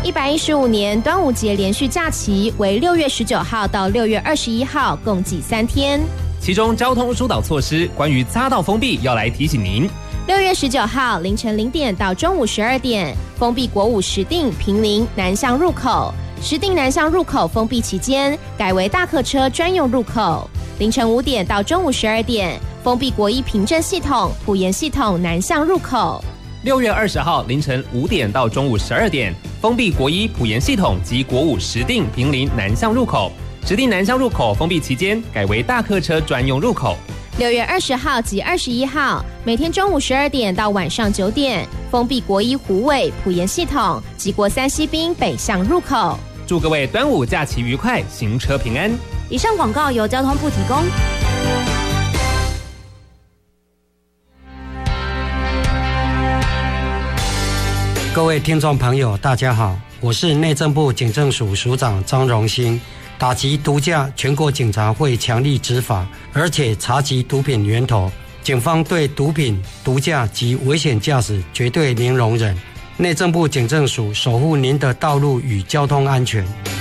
115年端午节连续假期为6月19号到6月21号，共计3天。 其中交通疏导措施关于匝道封闭要来提醒您。 6月19号凌晨0点到中午12点，封闭国五石碇、坪林南向入口。石碇南向入口封闭期间，改为大客车专用入口。凌晨5点到中午12点，封闭国一平镇系统、埔盐系统南向入口。 6月20号凌晨5点到中午12点，封闭国一埔盐系统及国五石碇、坪林南向入口。石碇南向入口封闭期间，改为大客车专用入口。 6月20号及21号，每天中午12点到晚上9点，封闭国一虎尾、埔盐系统及国三西滨北向入口。 祝各位端午假期愉快，行车平安。 以上广告由交通部提供。 各位听众朋友，大家好，我是内政部警政署署长张荣兴。打击毒驾，全国警察会强力执法，而且查缉毒品源头。警方对毒品、毒驾及危险驾驶绝对零容忍。内政部警政署守护您的道路与交通安全。